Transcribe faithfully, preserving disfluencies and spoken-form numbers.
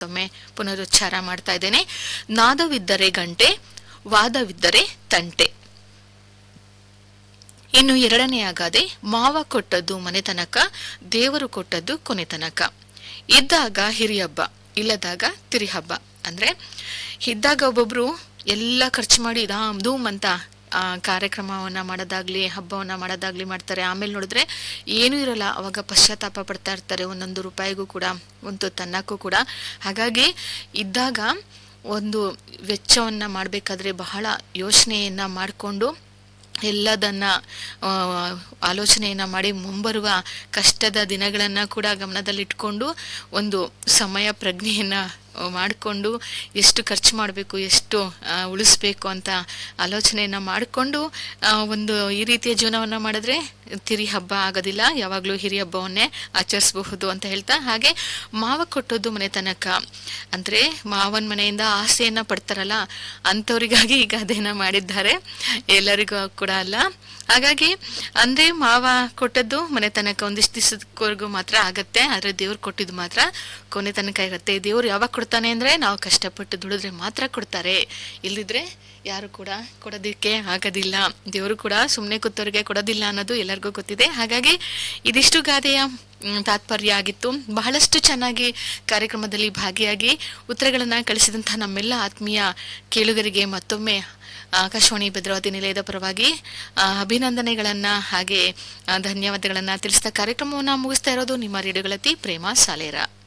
ಮತ್ತೊಮ್ಮೆ ಪುನರುಚ್ಚಾರ ಮಾಡ್ತಾ ಇದ್ದೇನೆ. ನಾದವಿದ್ದರೆ ಗಂಟೆ, ವಾದವಿದ್ದರೆ ತಂಟೆ. ಇನ್ನು ಎರಡನೆಯ ಗಾದೆ, ಮಾವ ಕೊಟ್ಟದ್ದು ಮನೆತನಕ, ದೇವರು ಕೊಟ್ಟದ್ದು ಕೊನೆತನಕ. ಇದ್ದಾಗ ಹಿರಿಯಬ್ಬ, ಇಲ್ಲದಾಗ ತಿರಿಹಬ್ಬ. ಅಂದ್ರೆ ಇದ್ದಾಗ ಒಬ್ಬೊಬ್ರು ಎಲ್ಲ ಖರ್ಚು ಮಾಡಿ ಧಾಮ್ ಧೂಮ್ ಅಂತ ಆ ಕಾರ್ಯಕ್ರಮವನ್ನ ಮಾಡೋದಾಗ್ಲಿ ಹಬ್ಬವನ್ನ ಮಾಡೋದಾಗ್ಲಿ ಮಾಡ್ತಾರೆ. ಆಮೇಲೆ ನೋಡಿದ್ರೆ ಏನೂ ಇರಲ್ಲ, ಅವಾಗ ಪಶ್ಚಾತ್ತಾಪ ಪಡ್ತಾ ಇರ್ತಾರೆ, ಒಂದೊಂದು ರೂಪಾಯಿಗೂ ಕೂಡ, ಒಂದು ತನ್ನಕ್ಕೂ ಕೂಡ. ಹಾಗಾಗಿ ಇದ್ದಾಗ ಒಂದು ವೆಚ್ಚವನ್ನ ಮಾಡ್ಬೇಕಾದ್ರೆ ಬಹಳ ಯೋಚನೆಯನ್ನ ಮಾಡಿಕೊಂಡು ಎಲ್ಲದನ್ನ ಆಲೋಚನೆಯನ್ನ ಮಾಡಿ ಮುಂಬರುವ ಕಷ್ಟದ ದಿನಗಳನ್ನ ಕೂಡ ಗಮನದಲ್ಲಿಟ್ಕೊಂಡು ಒಂದು ಸಮಯ ಪ್ರಜ್ಞೆಯನ್ನ ಮಾಡಿಕೊಂಡು ಎಷ್ಟು ಖರ್ಚು ಮಾಡಬೇಕು, ಎಷ್ಟು ಉಳಿಸ್ಬೇಕು ಅಂತ ಆಲೋಚನೆಯನ್ನ ಮಾಡಿಕೊಂಡು ಒಂದು ಈ ರೀತಿಯ ಜೀವನವನ್ನ ಮಾಡಿದ್ರೆ ತಿರಿ ಹಬ್ಬ ಆಗೋದಿಲ್ಲ, ಯಾವಾಗಲೂ ಹಿರಿಯ ಹಬ್ಬವನ್ನೇ ಆಚರಿಸಬಹುದು ಅಂತ ಹೇಳ್ತಾ, ಹಾಗೆ ಮಾವ ಕೊಟ್ಟದ್ದು ಮನೆತನಕ ಅಂದ್ರೆ ಮಾವನ ಮನೆಯಿಂದ ಆಸೆಯನ್ನ ಪಡ್ತಾರಲ್ಲ ಅಂಥವ್ರಿಗಾಗಿ ಈಗ ಅದೇನ ಮಾಡಿದ್ದಾರೆ, ಎಲ್ಲರಿಗೂ ಕೂಡ ಅಲ್ಲ. ಹಾಗಾಗಿ ಅಂದ್ರೆ ಮಾವ ಕೊಟ್ಟದ್ದು ಮನೆ ತನಕ ಒಂದಿಷ್ಟು ದಿವಸದವರೆಗೂ ಮಾತ್ರ ಆಗತ್ತೆ, ಆದ್ರೆ ದೇವ್ರು ಕೊಟ್ಟಿದ್ದು ಮಾತ್ರ ಕೊನೆ ತನಕ ಇರತ್ತೆ. ದೇವ್ರು ಯಾವಾಗ ಕೊಡ್ತಾನೆ ಅಂದ್ರೆ ನಾವು ಕಷ್ಟಪಟ್ಟು ದುಡಿದ್ರೆ ಮಾತ್ರ ಕೊಡ್ತಾರೆ, ಇಲ್ಲಿದ್ರೆ ಯಾರು ಕೂಡ ಕೊಡೋದಿಕ್ಕೆ ಆಗೋದಿಲ್ಲ. ದೇವರು ಕೂಡ ಸುಮ್ಮನೆ ಕೂತವ್ರಿಗೆ ಕೊಡೋದಿಲ್ಲ ಅನ್ನೋದು ಎಲ್ಲರಿಗೂ ಗೊತ್ತಿದೆ. ಹಾಗಾಗಿ ಇದಿಷ್ಟು ಗಾದೆಯ ತಾತ್ಪರ್ಯ ಆಗಿತ್ತು. ಬಹಳಷ್ಟು ಚೆನ್ನಾಗಿ ಕಾರ್ಯಕ್ರಮದಲ್ಲಿ ಭಾಗಿಯಾಗಿ ಉತ್ತರಗಳನ್ನ ಕಳಿಸಿದಂತಹ ನಮ್ಮೆಲ್ಲ ಆತ್ಮೀಯ ಕೇಳುಗರಿಗೆ ಮತ್ತೊಮ್ಮೆ ಆಕಾಶವಾಣಿ ಭದ್ರಾವತಿ ನಿಲಯದ ಪರವಾಗಿ ಅಭಿನಂದನೆಗಳನ್ನ ಹಾಗೆ ಧನ್ಯವಾದಗಳನ್ನ ತಿಳಿಸಿದ ಕಾರ್ಯಕ್ರಮವನ್ನ ಮುಗಿಸ್ತಾ ಇರೋದು ನಿಮ್ಮ ರೇಡಿಯೋಗಳತಿ ಪ್ರೇಮ ಸಾಲೇರ.